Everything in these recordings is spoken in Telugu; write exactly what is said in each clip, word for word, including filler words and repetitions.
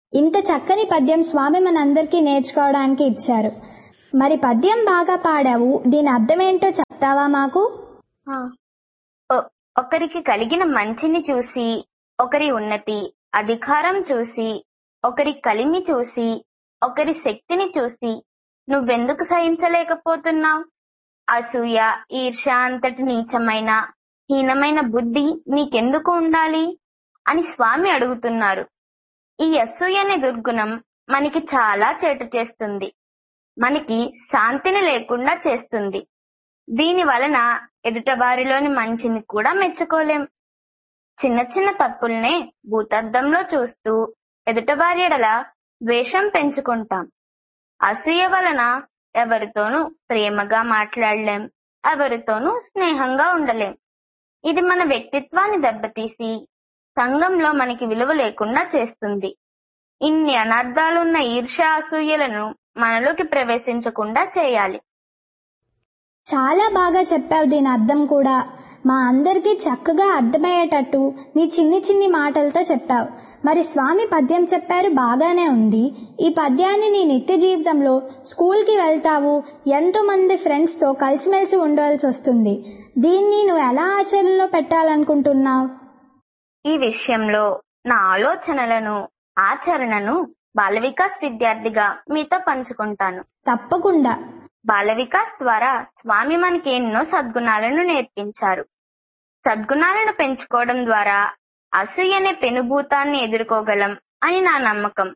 ఇంత చక్కని పద్యం స్వామి మనందరికీ నేర్చుకోవడానికి ఇచ్చారు. మరి పద్యం బాగా పాడావు, దీని అర్థమేంటో చెప్తావా మాకు? ఒకరికి కలిగిన మంచిని చూసి, ఒకరి ఉన్నతి అధికారం చూసి, ఒకరి కలిమి చూసి, ఒకరి శక్తిని చూసి నువ్వెందుకు సహించలేకపోతున్నావు? అసూయ, ఈర్ష్య అంతటి నీచమైన హీనమైన బుద్ధి నీకెందుకు ఉండాలి అని స్వామి అడుగుతున్నారు. ఈ అసూయ అనే దుర్గుణం మనకి చాలా చేటు చేస్తుంది, మనకి శాంతిని లేకుండా చేస్తుంది. దీని వలన ఎదుటవారిలోని మంచిని కూడా మెచ్చుకోలేం. చిన్న చిన్న తప్పుల్నే భూతద్దంలో చూస్తూ ఎదుటవారి ఎడల ద్వేషం పెంచుకుంటాం. అసూయ వలన ఎవరితోనూ ప్రేమగా మాట్లాడలేం, ఎవరితోనూ స్నేహంగా ఉండలేం. ఇది మన వ్యక్తిత్వాన్ని దెబ్బతీసి సంఘంలో మనకి విలువ లేకుండా చేస్తుంది. ఇన్ని అనర్థాలున్న ఈర్ష్య అసూయలను మనలోకి ప్రవేశించకుండా చేయాలి. చాలా బాగా చెప్పావు. దీని అర్థం కూడా మా అందరికీ చక్కగా అర్థమయ్యేటట్టు నీ చిన్ని చిన్ని మాటలతో చెప్పావు. మరి స్వామి పద్యం చెప్పారు, బాగానే ఉంది. ఈ పద్యాన్ని నీ నిత్య జీవితంలో స్కూల్కి వెళ్తావు, ఎంతో మంది ఫ్రెండ్స్తో కలిసిమెలిసి ఉండవలసి వస్తుంది. దీన్ని నువ్వు ఎలా ఆచరణలో పెట్టాలనుకుంటున్నావు? ఈ విషయంలో నా ఆలోచనలను ఆచరణను బాల వికాస్ విద్యార్థిగా మీతో పంచుకుంటాను. తప్పకుండా. బాల వికాస్ ద్వారా స్వామి మనకి ఎన్నో సద్గుణాలను నేర్పించారు. సద్గుణాలను పెంచుకోవడం ద్వారా అసూయ అనే పెనుభూతాన్ని ఎదుర్కోగలం అని నా నమ్మకం.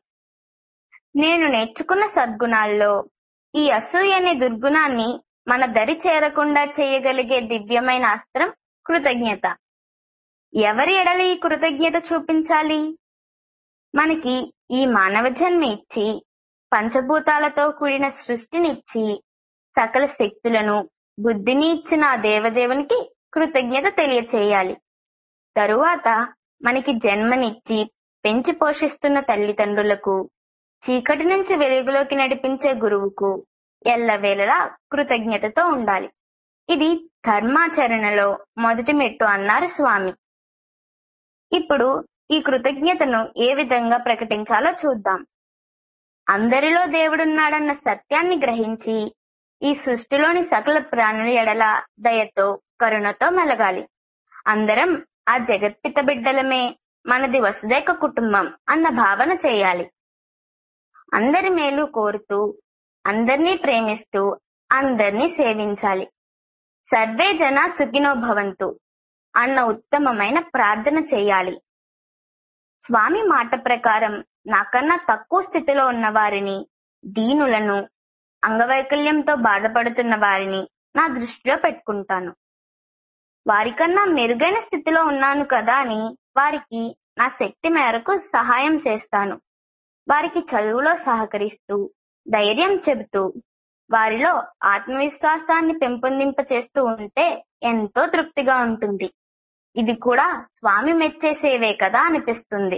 నేను నేర్చుకున్న సద్గుణాల్లో ఈ అసూయ అనే దుర్గుణాన్ని మన దరి చేరకుండా చేయగలిగే దివ్యమైన అస్త్రం కృతజ్ఞత. ఎవరి ఎడల ఈ కృతజ్ఞత చూపించాలి? మనకి ఈ మానవ జన్మ ఇచ్చి, పంచభూతాలతో కూడిన సృష్టినిచ్చి, సకల శక్తులను బుద్ధిని ఇచ్చిన ఆ దేవదేవునికి కృతజ్ఞత తెలియచేయాలి. తరువాత మనకి జన్మనిచ్చి పెంచి పోషిస్తున్న తల్లిదండ్రులకు, చీకటి నుంచి వెలుగులోకి నడిపించే గురువుకు ఎల్లవేళలా కృతజ్ఞతతో ఉండాలి. ఇది ధర్మాచరణలో మొదటి మెట్టు అన్నారు స్వామి. ఇప్పుడు ఈ కృతజ్ఞతను ఏ విధంగా ప్రకటించాలో చూద్దాం. అందరిలో దేవుడున్నాడన్న సత్యాన్ని గ్రహించి ఈ సృష్టిలోని సకల ప్రాణుల ఎడల దయతో కరుణతో మెలగాలి. అందరం ఆ జగత్పిత బిడ్డలమే, మనది వసుదైక కుటుంబం అన్న భావన చేయాలి. అందరి మేలు కోరుతూ, అందరినీ ప్రేమిస్తూ, అందరినీ సేవించాలి. సర్వే జన సుఖినో భవంతు అన్న ఉత్తమమైన ప్రార్థన చేయాలి. స్వామి మాట ప్రకారం నాకన్నా తక్కువ స్థితిలో ఉన్న వారిని, దీనులను, అంగవైకల్యంతో బాధపడుతున్న వారిని నా దృష్టిలో పెట్టుకుంటాను. వారికన్నా మెరుగైన స్థితిలో ఉన్నాను కదా అని వారికి నా శక్తి మేరకు సహాయం చేస్తాను. వారికి చదువులో సహకరిస్తూ, ధైర్యం చెబుతూ, వారిలో ఆత్మవిశ్వాసాన్ని పెంపొందింప చేస్తూ ఉంటే ఎంతో తృప్తిగా ఉంటుంది. ఇది కూడా స్వామి మెచ్చే సేవే కదా అనిపిస్తుంది.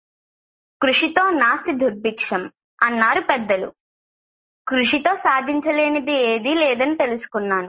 కృషితో నాస్తి దుర్భిక్షం అన్నారు పెద్దలు. కృషితో సాధించలేనిది ఏదీ లేదని తెలుసుకున్నాను.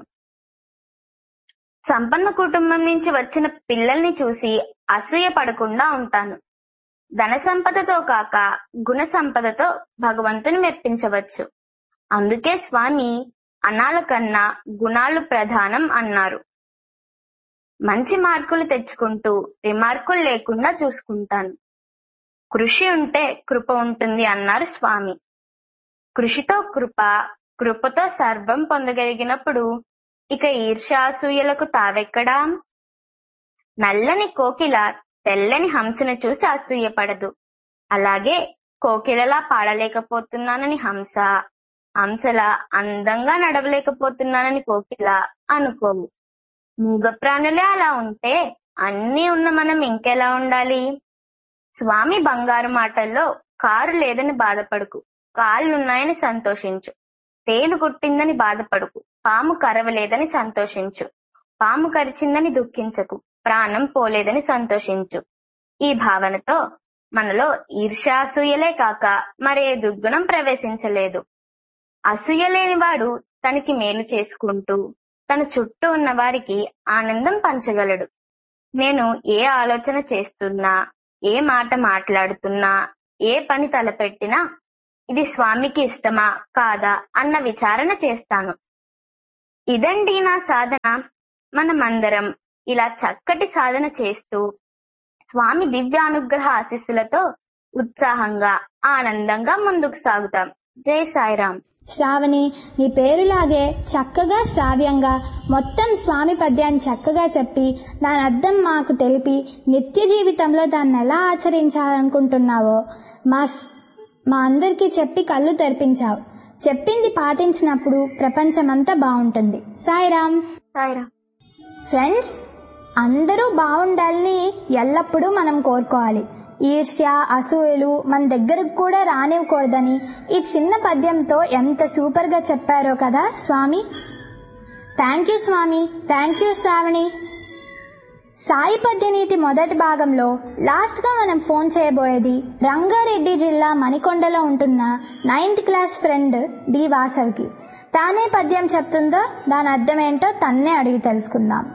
సంపన్న కుటుంబం నుంచి వచ్చిన పిల్లల్ని చూసి అసూయ పడకుండా ఉంటాను. ధన సంపదతో కాక గుణ సంపదతో భగవంతుని మెప్పించవచ్చు. అందుకే స్వామి అనాల కన్నా గుణాలు ప్రధానం అన్నారు. మంచి మార్కులు తెచ్చుకుంటూ రిమార్కులు లేకుండా చూసుకుంటాను. కృషి ఉంటే కృప ఉంటుంది అన్నారు స్వామి. కృషితో కృప, కృపతో సర్వం పొందగలిగినప్పుడు ఇక ఈర్ష్యాసూయలకు తావెక్కడా? నల్లని కోకిల తెల్లని హంసను చూసి అసూయపడదు. అలాగే కోకిలలా పాడలేకపోతున్నానని హంస, హంసలా అందంగా నడవలేకపోతున్నానని కోకిల అనుకోవు. మూగ ప్రాణులే అలా ఉంటే అన్నీ ఉన్న మనం ఇంకెలా ఉండాలి? స్వామి బంగారు మాటల్లో కారు లేదని బాధపడుకు, కాళ్ళున్నాయని సంతోషించు. తేలు కుట్టిందని బాధపడుకు, పాము కరవలేదని సంతోషించు. పాము కరిచిందని దుఃఖించకు, ప్రాణం పోలేదని సంతోషించు. ఈ భావనతో మనలో ఈర్ష్యాసూయలే కాక మరే దుర్గుణం ప్రవేశించలేదు. అసూయ లేనివాడు తనకి మేలు చేసుకుంటూ తన చుట్టూ ఉన్న వారికి ఆనందం పంచగలడు. నేను ఏ ఆలోచన చేస్తున్నా, ఏ మాట మాట్లాడుతున్నా, ఏ పని తలపెట్టినా ఇది స్వామికి ఇష్టమా కాదా అన్న విచారణ చేస్తాను. ఇదండి నా సాధన. మనమందరం ఇలా చక్కటి సాధన చేస్తూ స్వామి దివ్యానుగ్రహ ఆశీస్సులతో ఉత్సాహంగా ఆనందంగా ముందుకు సాగుతాం. జై సాయిరాం. శ్రావణి, నీ పేరులాగే చక్కగా శ్రావ్యంగా మొత్తం స్వామి పద్యాన్ని చక్కగా చెప్పి దాని అర్థం మాకు తెలిపి నిత్య జీవితంలో దాన్ని ఎలా ఆచరించాలనుకుంటున్నావో మా మా అందరికీ చెప్పి కళ్ళు తెరిపించావు. చెప్పింది పాటించినప్పుడు ప్రపంచమంతా బాగుంటుంది. సాయిరాం. సాయిరాం. ఫ్రెండ్స్, అందరూ బాగుండాలని ఎల్లప్పుడూ మనం కోరుకోవాలి. ఈర్ష్య, అసూయలు మన దగ్గరకు కూడా రానివ్వకూడదని ఈ చిన్న పద్యంతో ఎంత సూపర్ గా చెప్పారో కదా స్వామి. Thank you Swamy. Thank you Shravani. Sai పద్యనీతి మొదటి భాగంలో లాస్ట్ గా మనం ఫోన్ చేయబోయేది రంగారెడ్డి జిల్లా మణికొండలో ఉంటున్న నైన్త్ క్లాస్ ఫ్రెండ్ డి వాసవికి. తానే పద్యం చెప్తుందో దాని అర్థం ఏంటో తన్నే అడిగి తెలుసుకుందాం.